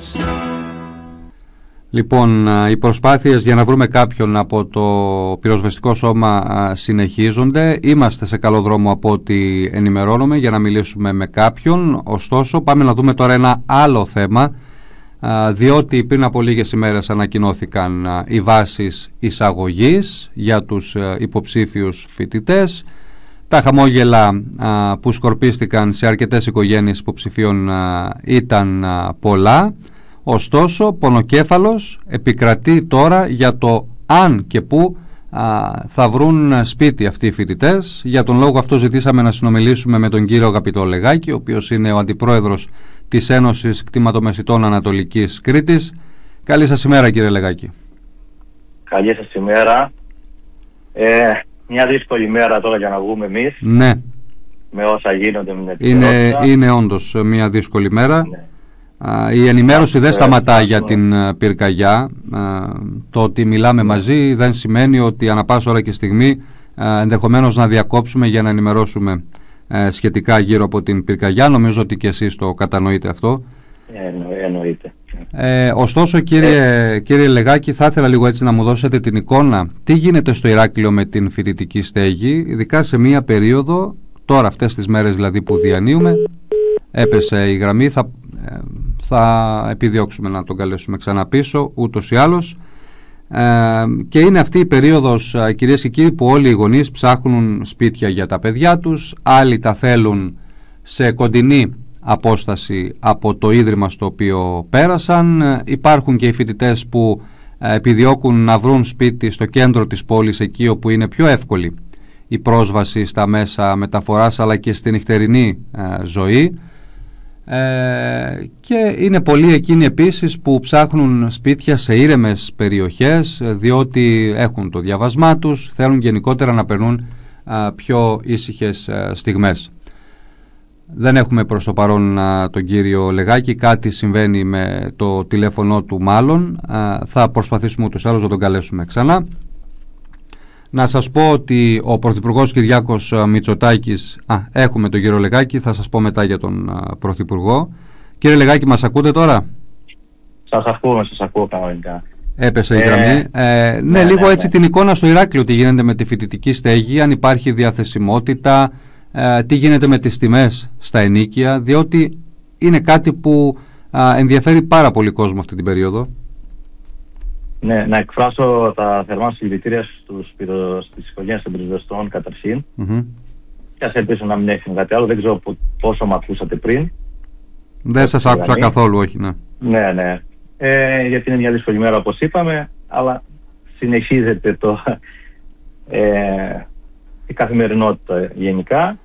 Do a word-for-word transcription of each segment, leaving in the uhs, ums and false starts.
Λοιπόν, οι προσπάθειες για να βρούμε κάποιον από το πυροσβεστικό σώμα συνεχίζονται. Είμαστε σε καλό δρόμο από ό,τι ενημερώνουμε για να μιλήσουμε με κάποιον. Ωστόσο, πάμε να δούμε τώρα ένα άλλο θέμα, διότι πριν από λίγες ημέρες ανακοινώθηκαν οι βάσεις εισαγωγής για τους υποψήφιους φοιτητές. Τα χαμόγελα που σκορπίστηκαν σε αρκετές οικογένειες υποψηφίων ήταν πολλά. Ωστόσο, πονοκέφαλος επικρατεί τώρα για το αν και πού α, θα βρουν σπίτι αυτοί οι φοιτητές. Για τον λόγο αυτό ζητήσαμε να συνομιλήσουμε με τον κύριο Αγαπητό Λεγάκη, ο οποίος είναι ο αντιπρόεδρος της Ένωσης Κτηματομεσητών Ανατολικής Κρήτης. Καλή σας ημέρα, κύριε Λεγάκη. Καλή σας ημέρα. Ε, μια δύσκολη μέρα τώρα για να βγούμε εμείς. Ναι. Με όσα γίνονται με την είναι, είναι όντως μια δύσκολη μέρα. Ναι. Η ενημέρωση δεν σταματά για την πυρκαγιά. Το ότι μιλάμε μαζί δεν σημαίνει ότι ανά πάσα ώρα και στιγμή ενδεχομένως να διακόψουμε για να ενημερώσουμε σχετικά γύρω από την πυρκαγιά. Νομίζω ότι και εσείς το κατανοείτε αυτό. Ε, εννοείται. Ε, ωστόσο, κύριε, ε. κύριε Λεγάκη, θα ήθελα λίγο έτσι να μου δώσετε την εικόνα. Τι γίνεται στο Ηράκλειο με την φοιτητική στέγη, ειδικά σε μία περίοδο, τώρα αυτές τις μέρες δηλαδή που διανύουμε, έπεσε η γραμμή, θα... θα επιδιώξουμε να τον καλέσουμε ξανά πίσω ούτως ή άλλως, ε, και είναι αυτή η περίοδος, κυρίες και κύριοι, που όλοι οι γονείς ψάχνουν σπίτια για τα παιδιά τους. Άλλοι τα θέλουν σε κοντινή απόσταση από το ίδρυμα στο οποίο πέρασαν. Υπάρχουν και οι φοιτητές που ε, επιδιώκουν να βρουν σπίτι στο κέντρο της πόλης, εκεί όπου είναι πιο εύκολη η πρόσβαση στα μέσα μεταφοράς αλλά και στη νυχτερινή ε, ζωή. Ε, και είναι πολλοί εκείνοι επίσης που ψάχνουν σπίτια σε ήρεμες περιοχές, διότι έχουν το διαβασμά τους, θέλουν γενικότερα να περνούν α, πιο ήσυχες α, στιγμές. Δεν έχουμε προς το παρόν α, τον κύριο Λεγάκη, κάτι συμβαίνει με το τηλέφωνο του μάλλον. Α, θα προσπαθήσουμε ούτως άλλως να τον καλέσουμε ξανά. Να σας πω ότι ο Πρωθυπουργός Κυριάκος Μητσοτάκης... Α, έχουμε τον κύριο Λεγάκη, θα σας πω μετά για τον α, Πρωθυπουργό. Κύριε Λεγάκη, μας ακούτε τώρα? Σας ακούω, σας ακούω κανονικά. Έπεσε η ε, γραμμή. Ε, ναι, ναι, λίγο ναι, έτσι ναι. Την εικόνα στο Ηράκλειο, τι γίνεται με τη φοιτητική στέγη, αν υπάρχει διαθεσιμότητα, ε, τι γίνεται με τις τιμές στα ενοίκια, διότι είναι κάτι που α, ενδιαφέρει πάρα πολύ κόσμο αυτή την περίοδο. Ναι, να εκφράσω τα θερμά συλληπιτήρια στις οικογένειες των πυροσβεστών καταρχήν. Mm-hmm. Και ας ελπίσω να μην έχει κάτι άλλο. Δεν ξέρω πόσο με ακούσατε πριν. Δεν σας άκουσα καθόλου, όχι, ναι. Ναι, ναι. Ε, γιατί είναι μια δύσκολη μέρα, όπως είπαμε, αλλά συνεχίζεται το, ε, η καθημερινότητα γενικά.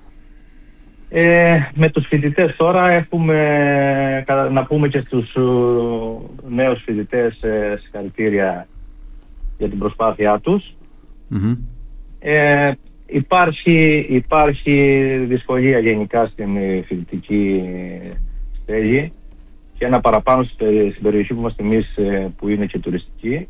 Ε, με τους φοιτητές τώρα έχουμε, να πούμε και στους νέους φοιτητές, ε, συγχαρητήρια για την προσπάθειά τους. Mm-hmm. ε, υπάρχει, υπάρχει δυσκολία γενικά στην φοιτητική στέγη και ένα παραπάνω στην περιοχή που είμαστε εμείς, που είναι και τουριστική.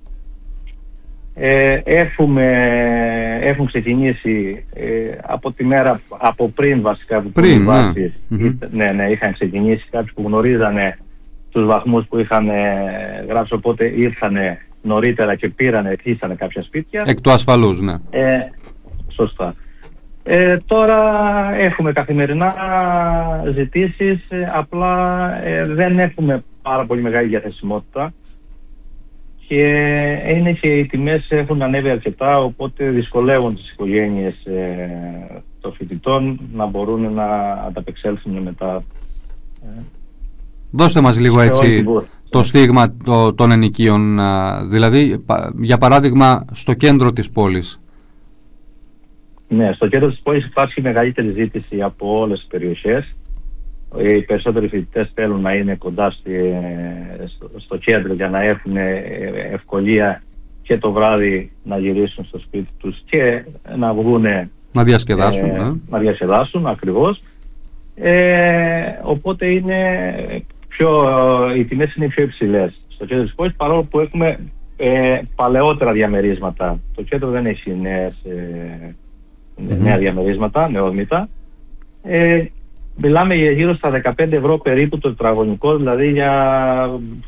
Ε, έχουμε, έχουν ξεκινήσει ε, από τη μέρα, από πριν βασικά που πριν, βάσεις, ναι. ναι, ναι, είχαν ξεκινήσει κάποιοι που γνωρίζανε τους βαθμούς που είχαν γράψει, οπότε ήρθανε νωρίτερα και πήρανε, κλείσανε κάποια σπίτια. Εκ του ασφαλούς, ναι. Ε, σωστά. Ε, τώρα έχουμε καθημερινά ζητήσεις, ε, απλά ε, δεν έχουμε πάρα πολύ μεγάλη διαθεσιμότητα. Και είναι και οι τιμές έχουν ανέβει αρκετά, οπότε δυσκολεύουν τις οικογένειες ε, των φοιτητών να μπορούν να ανταπεξέλθουν μετά. Ε, Δώστε μας λίγο έτσι το στίγμα το, των ενοικίων, δηλαδή για παράδειγμα στο κέντρο της πόλης. Ναι, στο κέντρο της πόλης υπάρχει μεγαλύτερη ζήτηση από όλες τις περιοχές. Οι περισσότεροι φοιτητές θέλουν να είναι κοντά στη, στο, στο κέντρο για να έχουν ευκολία και το βράδυ να γυρίσουν στο σπίτι τους και να βγουν να διασκεδάσουν, ε, ναι. να διασκεδάσουν ακριβώς. Ε, οπότε είναι πιο, οι τιμές είναι πιο υψηλές στο κέντρο της πόλης, παρόλο που έχουμε ε, παλαιότερα διαμερίσματα. Το κέντρο δεν έχει νέες, ε, mm-hmm. νέα διαμερίσματα, νεόδμητα. Ε, Μιλάμε για γύρω στα δεκαπέντε ευρώ περίπου το τετραγωνικό, δηλαδή για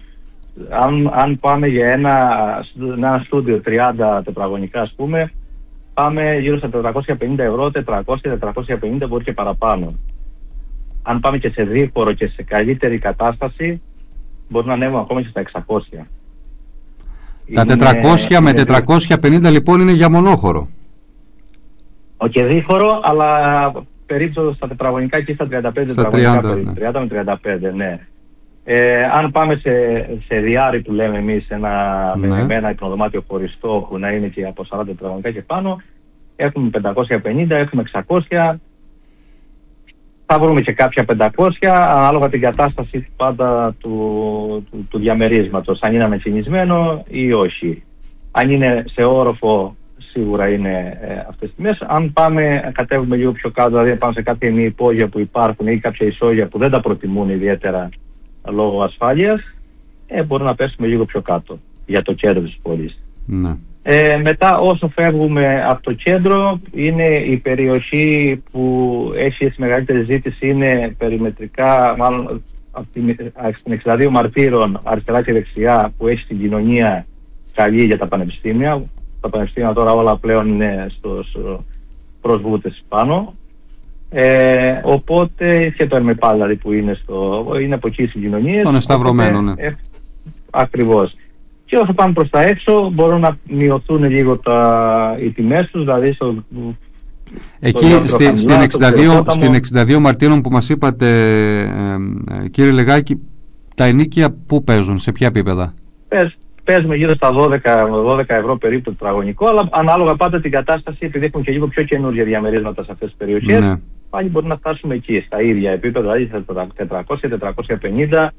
αν, αν πάμε για ένα, ένα στούντιο τριάντα τετραγωνικά, ας πούμε, πάμε γύρω στα τετρακόσια πενήντα ευρώ, τετρακόσια με τετρακόσια πενήντα, μπορεί και παραπάνω. Αν πάμε και σε δίχωρο και σε καλύτερη κατάσταση, μπορεί να ανέβουμε ακόμα και στα εξακόσια. Τα είναι, τετρακόσια είναι, με τετρακόσια πενήντα λοιπόν είναι για μονόχωρο. Όχι και δίχωρο, αλλά περίπου στα τετραγωνικά και στα τριάντα πέντε στα τετραγωνικά, τριάντα, ναι. τριάντα με τριάντα πέντε, ναι. Ε, αν πάμε σε, σε διάρρη που λέμε εμείς, ένα, ναι. με, με ένα υπνοδωμάτιο χωριστό που να είναι και από σαράντα τετραγωνικά και πάνω, έχουμε πεντακόσια πενήντα, έχουμε εξακόσια, θα βρούμε και κάποια πεντακόσια, ανάλογα την κατάσταση πάντα του, του, του διαμερίσματος, αν είναι αμεσυνισμένο ή όχι. Αν είναι σε όροφο, σίγουρα είναι ε, αυτές τις τιμές. Αν πάμε, κατέβουμε λίγο πιο κάτω, δηλαδή πάμε σε κάποια ημιυπόγεια που υπάρχουν ή κάποια ισόγεια που δεν τα προτιμούν ιδιαίτερα λόγω ασφάλειας, ε, μπορεί να πέσουμε λίγο πιο κάτω για το κέντρο της πόλης. Ναι. Ε, μετά όσο φεύγουμε από το κέντρο, είναι η περιοχή που έχει τη μεγαλύτερη ζήτηση, είναι περιμετρικά, μάλλον από την, στην εξήντα δύο Μαρτύρων αριστερά και δεξιά, που έχει την κοινωνία καλή για τα πανεπιστήμια. Τα πανεπιστήμια τώρα όλα πλέον είναι στους προσβούτες πάνω. Ε, οπότε και το ΕΡΜΕΠΑ δηλαδή που είναι, στο, είναι από εκεί στις κοινωνίες. Στον εσταυρωμένο, ναι. Ε, ακριβώς. Και όσο πάμε προς τα έξω μπορούν να μειωθούν λίγο τα, οι τιμές τους, δηλαδή στο, εκεί στο στη, χαμηλά, στην, εξήντα δύο, στην εξήντα δύο Μαρτύρων που μας είπατε, ε, ε, κύριε Λεγάκη, τα ενοίκια πού παίζουν, σε ποια επίπεδα? Πες, παίζουμε γύρω στα δώδεκα, δώδεκα ευρώ περίπου το τετραγωνικό, αλλά ανάλογα πάντα την κατάσταση, επειδή έχουν και λίγο πιο καινούργια διαμερίσματα σε αυτές τις περιοχές, ναι. πάλι μπορεί να φτάσουμε εκεί, στα ίδια επίπεδα, δηλαδή στα τετρακόσια με τετρακόσια πενήντα.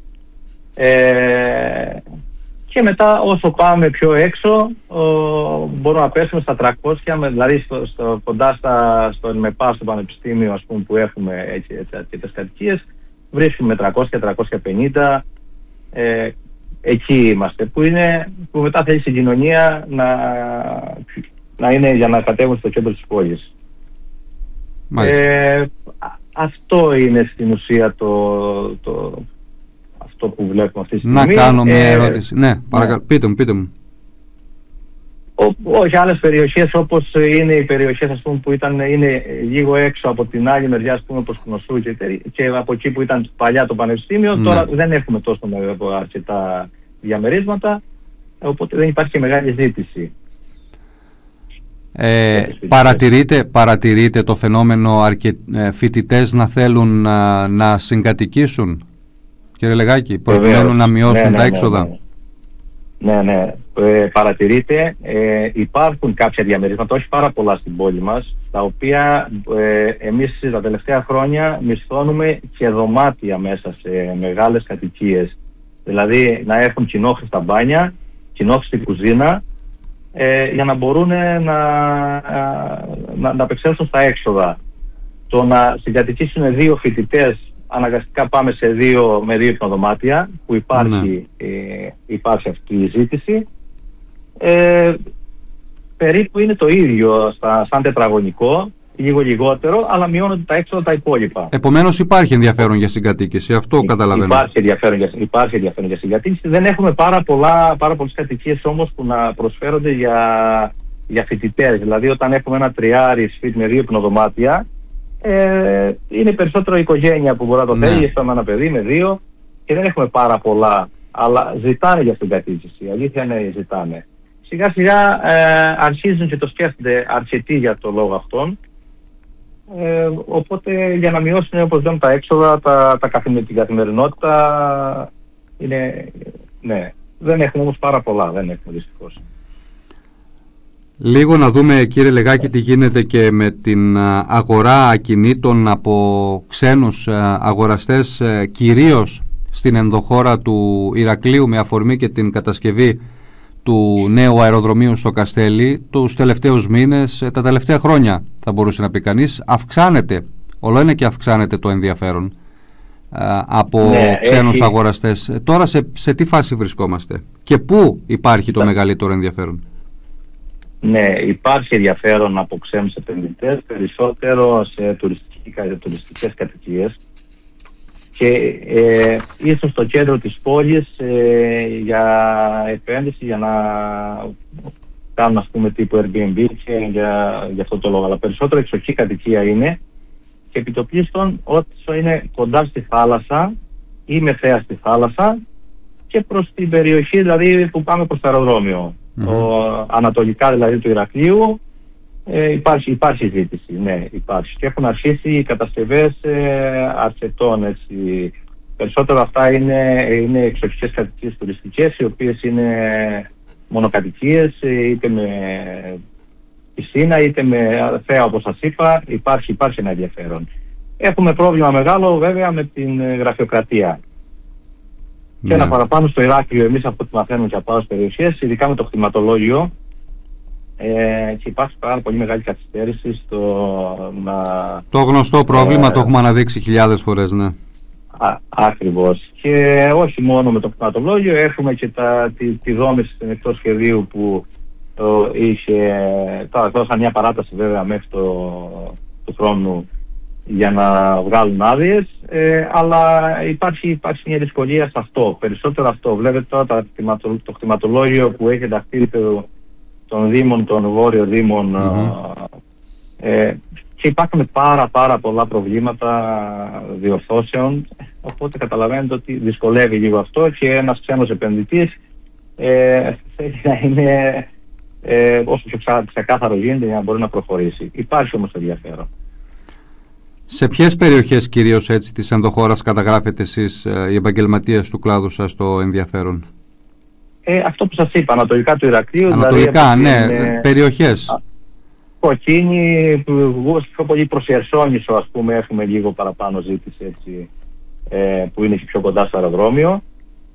Ε, και μετά όσο πάμε πιο έξω ο, μπορούμε να πέσουμε στα τριακόσια, δηλαδή στο, στο, κοντά στα, στο ΕΡΜΕΠΑ, στο πανεπιστήμιο, ας πούμε, που έχουμε έτσι, έτσι, αρκετές κατοικίες, βρίσκουμε τριακόσια με τριακόσια πενήντα, ε, εκεί είμαστε, που, είναι, που μετά θέλει η συγκοινωνία να, να είναι για να κατέβουν στο κέντρο της πόλης. Ε, αυτό είναι στην ουσία το, το, αυτό που βλέπουμε αυτή τη στιγμή. Να κάνω μια ε, ερώτηση. Ναι, παρακαλώ, ναι. πείτε μου, πείτε μου. Ό, όχι, άλλες περιοχές όπως είναι οι περιοχές, ας πούμε, που ήταν, είναι λίγο έξω από την άλλη μεριά, ας πούμε, όπως Κνωσού και, και από εκεί που ήταν παλιά το πανεπιστήμιο, ναι. τώρα δεν έχουμε τόσο αρκετά διαμερίσματα, οπότε δεν υπάρχει και μεγάλη ζήτηση. Ε, παρατηρείτε, παρατηρείτε το φαινόμενο αρκε, ε, φοιτητές να θέλουν να, να συγκατοικήσουν, κύριε Λεγάκη, προκειμένου να μειώσουν ναι, ναι, τα έξοδα? Ναι, ναι, ναι. Ε, παρατηρείτε, ε, υπάρχουν κάποια διαμερίσματα, όχι πάρα πολλά στην πόλη μας, τα οποία ε, εμείς τα τελευταία χρόνια μισθώνουμε και δωμάτια μέσα σε μεγάλες κατοικίες. Δηλαδή να έχουν κοινόχρηστα μπάνια, κοινόχρηστη κουζίνα, ε, για να μπορούν να, να, να απεξέλθουν στα έξοδα. Το να συγκατοικήσουν δύο φοιτητές, αναγκαστικά πάμε σε δύο, με δύο υπνοδωμάτια, που υπάρχει, ναι. ε, υπάρχει αυτή η ζήτηση. Ε, περίπου είναι το ίδιο στα, σαν τετραγωνικό, λίγο λιγότερο, αλλά μειώνονται τα έξοδα τα υπόλοιπα. Επομένως υπάρχει ενδιαφέρον για συγκατοίκηση, αυτό Υ, καταλαβαίνω. Υπάρχει ενδιαφέρον, για, υπάρχει ενδιαφέρον για συγκατοίκηση. Δεν έχουμε πάρα, πολλά, πάρα πολλές κατοικίες όμως που να προσφέρονται για, για φοιτητές. Δηλαδή όταν έχουμε ένα τριάρι σπίτι με δύο υπνοδωμάτια, ε, είναι περισσότερο η οικογένεια που μπορεί να το θέλει, ναι. Έχουμε ένα παιδί με δύο και δεν έχουμε πάρα πολλά, αλλά ζητάνε για συγκατοίκηση. Η αλήθεια είναι ζητάνε. Σιγά σιγά ε, αρχίζουν και το σκέφτονται αρκετοί για το λόγο αυτόν. Ε, οπότε για να μειώσουν, όπως λέμε, τα έξοδα, τα, τα καθημερι, την καθημερινότητα, είναι, ναι. Δεν έχουμε όμως πάρα πολλά, δεν έχουμε δυστυχώς. Λίγο να δούμε, κύριε Λεγάκη, τι γίνεται και με την αγορά ακινήτων από ξένους αγοραστές, κυρίως στην ενδοχώρα του Ηρακλείου, με αφορμή και την κατασκευή του νέου αεροδρομίου στο Καστέλι. Τους τελευταίους μήνες, τα τελευταία χρόνια θα μπορούσε να πει κανείς, αυξάνεται, όλο είναι και αυξάνεται το ενδιαφέρον από ναι, ξένους έχει... αγοραστές. Τώρα σε, σε τι φάση βρισκόμαστε και πού υπάρχει το θα... μεγαλύτερο ενδιαφέρον? Ναι, υπάρχει ενδιαφέρον από ξένους επενδυτές, περισσότερο σε τουριστικές κατοικίες. και ε, ίσως στο κέντρο της πόλης ε, για επένδυση, για να κάνουν, ας πούμε, τύπου Airbnb και για, για αυτό το λόγο. Αλλά περισσότερο εξοχή κατοικία είναι, και επιτοπλίστων όσο είναι κοντά στη θάλασσα ή μεθέα στη θάλασσα και προς την περιοχή δηλαδή που πάμε προς το αεροδρόμιο. Mm-hmm. Το, ανατολικά δηλαδή του Ηρακλείου ε, υπάρχει, υπάρχει ζήτηση, ναι, υπάρχει. Και έχουν αρχίσει οι κατασκευές ε, αρκετών, έτσι. Περισσότερο αυτά είναι, είναι εξοχικές κατοικίες τουριστικές, οι οποίες είναι μονοκατοικίες, είτε με πισίνα είτε με θέα, όπως σας είπα. Υπάρχει, υπάρχει ένα ενδιαφέρον. Έχουμε πρόβλημα μεγάλο βέβαια με την γραφειοκρατία. Yeah. Και ένα παραπάνω στο Ηράκλειο, εμείς από ό,τι μαθαίνουμε και από άλλες περιοχές, ειδικά με το κτηματολόγιο, ε, και υπάρχει πάρα πολύ μεγάλη καθυστέρηση στο να... Το γνωστό πρόβλημα, ε, το έχουμε αναδείξει χιλιάδες φορές, ναι. Α, ακριβώς. Και όχι μόνο με το κτηματολόγιο, έχουμε και τα, τη, τη δόμηση εκτός σχεδίου που το είχε, τώρα δώσαν μια παράταση βέβαια μέχρι το, του χρόνου για να βγάλουν άδειες, ε, αλλά υπάρχει, υπάρχει μια δυσκολία σε αυτό, περισσότερο αυτό. Βλέπετε τώρα το, το κτηματολόγιο που έχει ενταχθεί των Δήμων, των Βόρειων Δήμων, mm-hmm. ε, και υπάρχουν πάρα πάρα πολλά προβλήματα διορθώσεων, οπότε καταλαβαίνετε ότι δυσκολεύει λίγο αυτό και ένας ξένος επενδυτής ε, θέλει να είναι ε, όσο πιο ξεκάθαρο γίνεται για να μπορεί να προχωρήσει. Υπάρχει όμως ενδιαφέρον. Σε ποιες περιοχές κυρίως έτσι της ενδοχώρας καταγράφετε εσείς ε, οι επαγγελματίες του κλάδου σας το ενδιαφέρον? Ε, αυτό που σας είπα, ανατολικά του Ηρακλείου. Ανατολικά, δηλαδή, ναι, είναι, περιοχές. Κοκκίνη, πιο πολύ προς Ιερσόνησο, ας πούμε, έχουμε λίγο παραπάνω ζήτηση, έτσι, ε, που είναι και πιο κοντά στο αεροδρόμιο.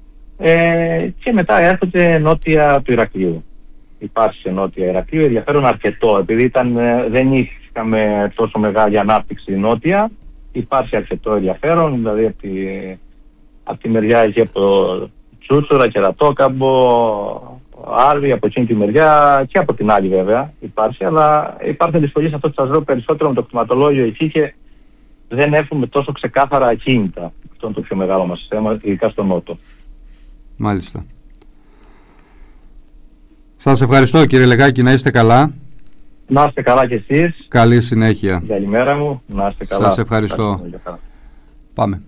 Ε, και μετά έρχονται νότια του Ηρακλείου. Υπάρχει σε νότια Ηρακλείου ενδιαφέρον αρκετό, επειδή ήταν, δεν είχαμε τόσο μεγάλη ανάπτυξη νότια, υπάρχει αρκετό ενδιαφέρον, δηλαδή από τη, από τη μεριά εκεί από το Τσούτσορα, Κερατόκαμπο, Άρβη, από εκείνη τη μεριά και από την άλλη βέβαια υπάρχει, αλλά υπάρχουν δυσκολίες, αυτό που σας λέω, περισσότερο με το κτηματολόγιο εκεί και δεν έχουμε τόσο ξεκάθαρα ακίνητα. Αυτό είναι το πιο μεγάλο μας θέμα, ειδικά στο νότο. Μάλιστα. Σας ευχαριστώ κύριε Λεγάκη, να είστε καλά. Να είστε καλά κι εσείς. Καλή συνέχεια. Καλημέρα μου, να είστε καλά. Σας ευχαριστώ. Πάμε.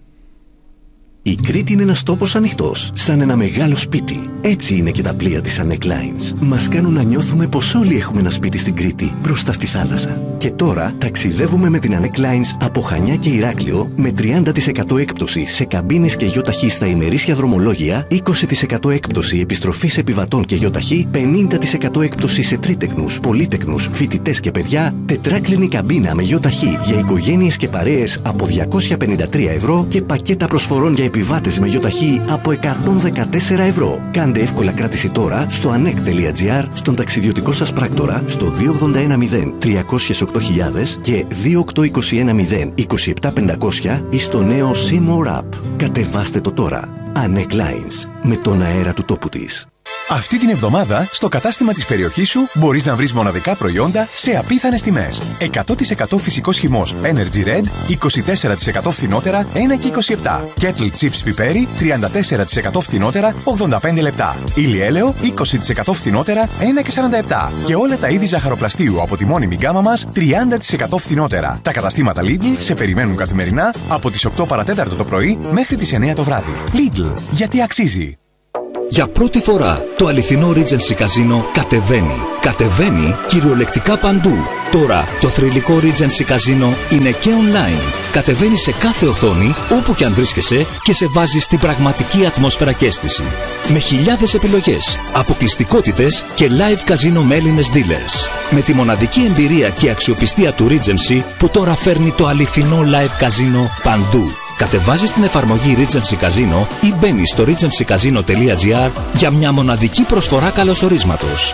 Η Κρήτη είναι ένας τόπος ανοιχτός, σαν ένα μεγάλο σπίτι. Έτσι είναι και τα πλοία της Anek Lines. Μας κάνουν να νιώθουμε πως όλοι έχουμε ένα σπίτι στην Κρήτη, μπροστά στη θάλασσα. Και τώρα ταξιδεύουμε με την Anek Lines από Χανιά και Ηράκλειο με τριάντα τοις εκατό έκπτωση σε καμπίνες και γιοταχή στα ημερήσια δρομολόγια, είκοσι τοις εκατό έκπτωση επιστροφής επιβατών και γιοταχή, πενήντα τοις εκατό έκπτωση σε τρίτεκνους, πολύτεκνους, φοιτητές και παιδιά, τετράκλινη καμπίνα με γιοταχή για οικογένειες και παρέες από διακόσια πενήντα τρία ευρώ και πακέτα προσφορών για επιβάτες με γιοταχή από εκατόν δεκατέσσερα ευρώ. Κάντε εύκολα κράτηση τώρα στο anek τελεία gr, στον ταξιδιωτικό σας πράκτορα, στο δύο ογδόντα ένα μηδέν τριακόσια οκτώ χιλιάδες και δύο οκτώ είκοσι ένα μηδέν είκοσι επτά πεντακόσια ή στο νέο Seymour App. Κατεβάστε το τώρα. Anek Lines, με τον αέρα του τόπου της. Αυτή την εβδομάδα, στο κατάστημα της περιοχής σου, μπορείς να βρεις μοναδικά προϊόντα σε απίθανες τιμές. εκατό τοις εκατό φυσικός χυμός Energy Red, είκοσι τέσσερα τοις εκατό φθηνότερα, ένα και είκοσι επτά. Kettle Chips πιπέρι, τριάντα τέσσερα τοις εκατό φθηνότερα, ογδόντα πέντε λεπτά. Ηλιέλαιο, είκοσι τοις εκατό φθηνότερα, ένα και σαράντα επτά. Και όλα τα είδη ζαχαροπλαστείου από τη μόνιμη γκάμα μας, τριάντα τοις εκατό φθηνότερα. Τα καταστήματα Lidl σε περιμένουν καθημερινά από τις οκτώ παρά τέταρτο το πρωί μέχρι τις εννιά το βράδυ. Lidl, γιατί αξίζει. Για πρώτη φορά το αληθινό Regency Casino κατεβαίνει. Κατεβαίνει κυριολεκτικά παντού. Τώρα το θρυλικό Regency Casino είναι και online. Κατεβαίνει σε κάθε οθόνη, όπου και αν βρίσκεσαι, και σε βάζει στην πραγματική ατμόσφαιρα και αίσθηση. Με χιλιάδες επιλογές, αποκλειστικότητες και live casino με Έλληνες dealers. Με τη μοναδική εμπειρία και αξιοπιστία του Regency που τώρα φέρνει το αληθινό live casino παντού. Κατεβάζεις την εφαρμογή Regency Casino ή μπαίνεις στο regency casino τελεία gr για μια μοναδική προσφορά καλωσορίσματος.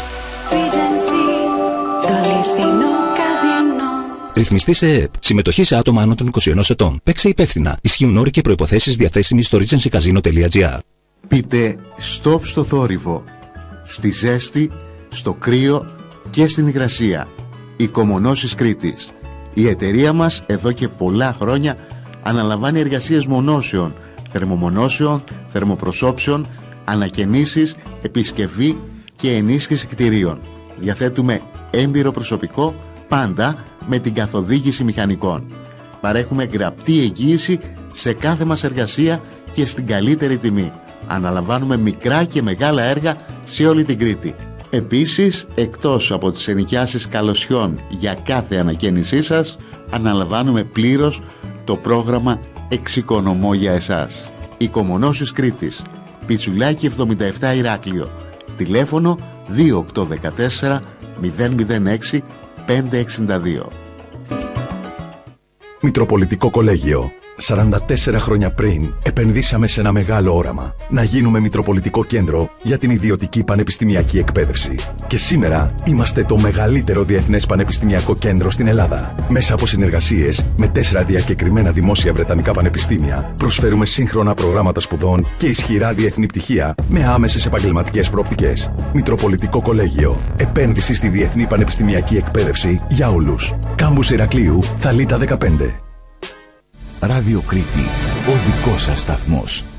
Regency, το αληθινό καζίνο. Ρυθμιστή σε ΕΕΠ. Συμμετοχή σε άτομα άνω των είκοσι ενός ετών. Παίξε υπεύθυνα. Ισχύουν όροι και προϋποθέσεις διαθέσιμοι στο regency casino τελεία gr. Πείτε stop στο θόρυβο, στη ζέστη, στο κρύο και στην υγρασία. Οικομονώσεις Κρήτης. Η εταιρεία μας εδώ και πολλά χρόνια Αναλαμβάνει εργασίες μονώσεων, θερμομονώσεων, θερμοπροσώψεων, ανακαινήσεις, επισκευή και ενίσχυση κτηρίων. Διαθέτουμε έμπειρο προσωπικό, πάντα με την καθοδήγηση μηχανικών. Παρέχουμε γραπτή εγγύηση σε κάθε μας εργασία και στην καλύτερη τιμή. Αναλαμβάνουμε μικρά και μεγάλα έργα σε όλη την Κρήτη. Επίσης, εκτός από τις ενοικιάσεις καλοσιών για κάθε ανακαίνισή σας, αναλαμβάνουμε πλήρως το πρόγραμμα Εξοικονομώ για εσάς. Οικομονώσεις Κρήτης, Πιτσουλάκι εβδομήντα επτά Ηράκλειο. Τηλέφωνο δύο οκτώ ένα τέσσερα μηδέν μηδέν έξι πέντε έξι δύο. Μητροπολιτικό Κολέγιο. σαράντα τέσσερα χρόνια πριν επενδύσαμε σε ένα μεγάλο όραμα. Να γίνουμε Μητροπολιτικό Κέντρο για την ιδιωτική πανεπιστημιακή εκπαίδευση. Και σήμερα είμαστε το μεγαλύτερο διεθνές πανεπιστημιακό κέντρο στην Ελλάδα. Μέσα από συνεργασίες με τέσσερα διακεκριμένα δημόσια βρετανικά πανεπιστήμια, προσφέρουμε σύγχρονα προγράμματα σπουδών και ισχυρά διεθνή πτυχία με άμεσες επαγγελματικές προοπτικές. Μητροπολιτικό Κολέγιο. Επένδυση στη διεθνή πανεπιστημιακή εκπαίδευση για όλους. Κάμπους Ηρακλείου, Θαλίτα δεκαπέντε. Ράδιο Κρήτη, ο δικός σας σταθμός.